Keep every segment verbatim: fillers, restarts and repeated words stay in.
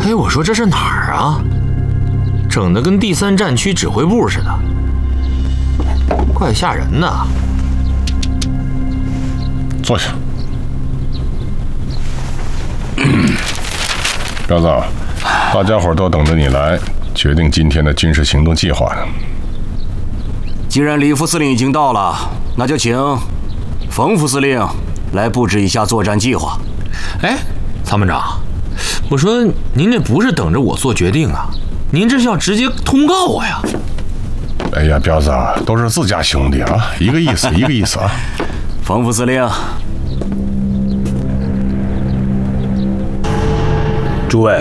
哎，我说这是哪儿啊？整得跟第三战区指挥部似的，怪吓人的。 坐下。彪子，大家伙都等着你来决定今天的军事行动计划呢。 既然李副司令已经到了，那就请冯副司令来布置一下作战计划。 哎，参谋长，我说您这不是等着我做决定啊，您这是要直接通告我呀？ 哎呀，彪子，都是自家兄弟啊，一个意思，一个意思啊。 冯副司令， 诸位，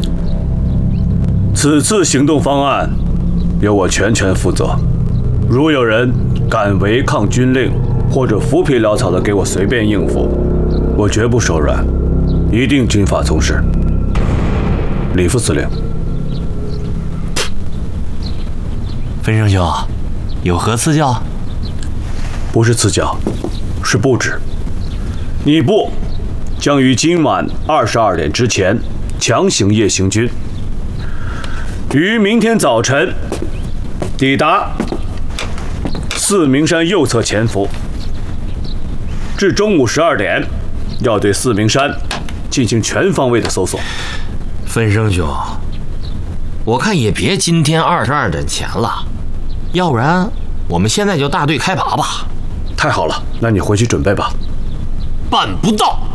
此次行动方案由我全权负责。如有人敢违抗军令，或者浮皮潦草的给我随便应付，我绝不手软，一定军法从事。李副司令， 分生兄，有何赐教？ 不是赐教，是布置。你部将于今晚二十二点之前强行夜行军，于明天早晨抵达四明山右侧潜伏，至中午十二点要对四明山进行全方位的搜索。 分生兄，我看也别今天二十二点前了，要不然我们现在就大队开拔吧。 太好了，那你回去准备吧。 办不到。